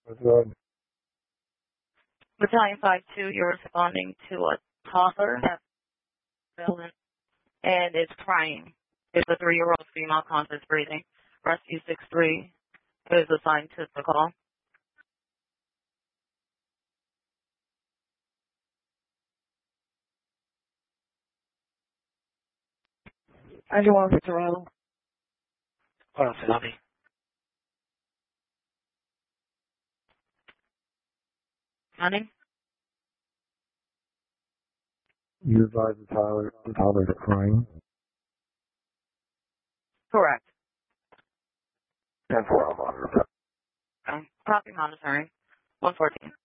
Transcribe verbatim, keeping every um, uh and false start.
Good. Battalion five two, you're responding to a toddler that's violent and is crying. It's a three-year-old female conscious breathing. Rescue six three is assigned to the call. I do want to Toronto. What else, lobby? Running? You advise the Tyler, the Tyler's crying. Correct. ten four, I'm on. Um, copy monitoring. one fourteen.